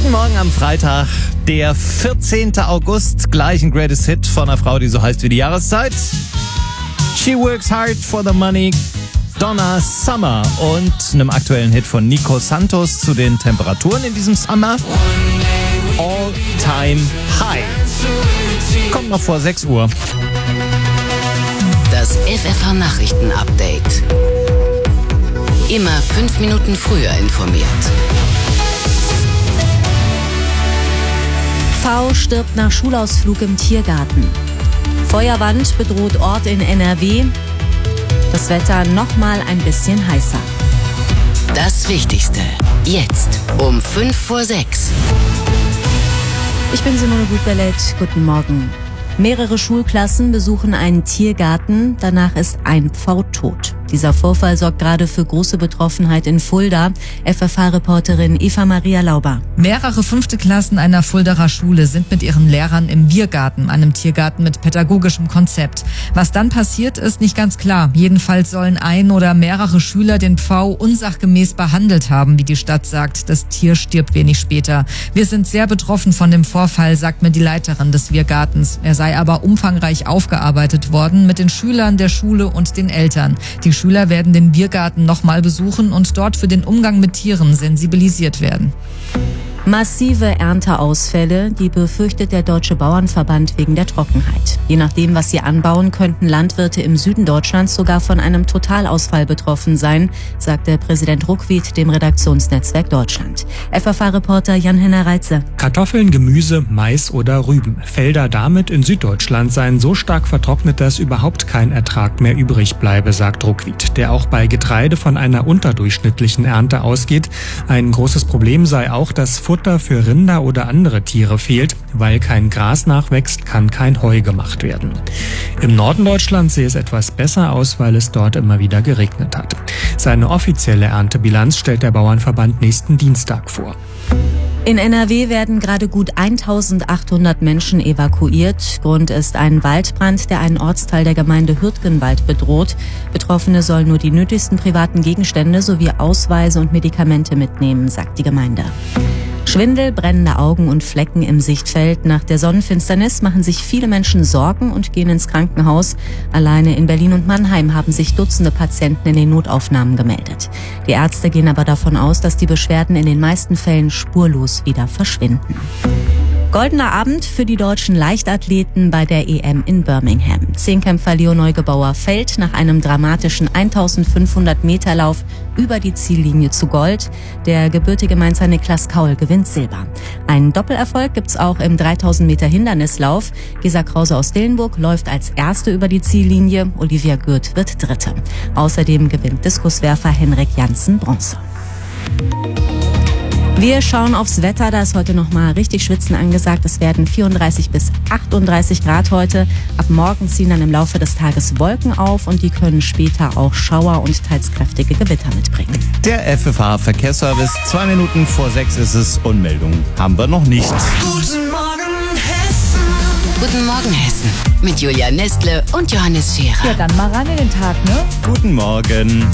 Guten Morgen am Freitag, der 14. August, gleich ein Greatest Hit von einer Frau, die so heißt wie die Jahreszeit. She Works Hard for the Money, Donna Summer und einem aktuellen Hit von Nico Santos zu den Temperaturen in diesem Summer. All Time High. Kommt noch vor 6 Uhr. Das FFH Nachrichten Update. Immer 5 Minuten früher informiert. V stirbt nach Schulausflug im Tiergarten. Feuerwand bedroht Ort in NRW. Das Wetter nochmal ein bisschen heißer. Das Wichtigste. Jetzt um 5 vor 6. Ich bin Simone Gutbellet. Guten Morgen. Mehrere Schulklassen besuchen einen Tiergarten. Danach ist ein Pfau tot. Dieser Vorfall sorgt gerade für große Betroffenheit in Fulda. FFH-Reporterin Eva-Maria Lauber. Mehrere 5. Klassen einer Fuldaer Schule sind mit ihren Lehrern im Biergarten, einem Tiergarten mit pädagogischem Konzept. Was dann passiert, ist nicht ganz klar. Jedenfalls sollen ein oder mehrere Schüler den Pfau unsachgemäß behandelt haben, wie die Stadt sagt. Das Tier stirbt wenig später. Wir sind sehr betroffen von dem Vorfall, sagt mir die Leiterin des Biergartens. Er sei aber umfangreich aufgearbeitet worden mit den Schülern der Schule und den Eltern. Die Schüler werden den Biergarten nochmal besuchen und dort für den Umgang mit Tieren sensibilisiert werden. Massive Ernteausfälle, die befürchtet der Deutsche Bauernverband wegen der Trockenheit. Je nachdem, was sie anbauen, könnten Landwirte im Süden Deutschlands sogar von einem Totalausfall betroffen sein, sagte Präsident Ruckwied dem Redaktionsnetzwerk Deutschland. FFH-Reporter Jan-Henner Reitze. Kartoffeln, Gemüse, Mais oder Rüben. Felder damit in Süddeutschland seien so stark vertrocknet, dass überhaupt kein Ertrag mehr übrig bleibe, sagt Ruckwied, der auch bei Getreide von einer unterdurchschnittlichen Ernte ausgeht. Ein großes Problem sei auch, dass Futter für Rinder oder andere Tiere fehlt. Weil kein Gras nachwächst, kann kein Heu gemacht werden. Im Norden Deutschlands sehe es etwas besser aus, weil es dort immer wieder geregnet hat. Seine offizielle Erntebilanz stellt der Bauernverband nächsten Dienstag vor. In NRW werden gerade gut 1800 Menschen evakuiert. Grund ist ein Waldbrand, der einen Ortsteil der Gemeinde Hürtgenwald bedroht. Betroffene sollen nur die nötigsten privaten Gegenstände sowie Ausweise und Medikamente mitnehmen, sagt die Gemeinde. Schwindel, brennende Augen und Flecken im Sichtfeld. Nach der Sonnenfinsternis machen sich viele Menschen Sorgen und gehen ins Krankenhaus. Alleine in Berlin und Mannheim haben sich Dutzende Patienten in den Notaufnahmen gemeldet. Die Ärzte gehen aber davon aus, dass die Beschwerden in den meisten Fällen spurlos wieder verschwinden. Goldener Abend für die deutschen Leichtathleten bei der EM in Birmingham. Zehnkämpfer Leo Neugebauer fällt nach einem dramatischen 1500-Meter-Lauf über die Ziellinie zu Gold. Der gebürtige Mainzer Niklas Kaul gewinnt Silber. Einen Doppelerfolg gibt's auch im 3000 Meter Hindernislauf. Gesa Krause aus Dillenburg läuft als Erste über die Ziellinie. Olivia Gürt wird Dritte. Außerdem gewinnt Diskuswerfer Henrik Janssen Bronze. Wir schauen aufs Wetter, da ist heute nochmal richtig Schwitzen angesagt. Es werden 34 bis 38 Grad heute. Ab morgen ziehen dann im Laufe des Tages Wolken auf und die können später auch Schauer und teils kräftige Gewitter mitbringen. Der FFH-Verkehrsservice, 2 Minuten vor 6 ist es und Meldungen haben wir noch nicht. Guten Morgen Hessen. Guten Morgen Hessen. Mit Julia Nestle und Johannes Scherer. Ja, dann mal ran in den Tag, ne? Guten Morgen.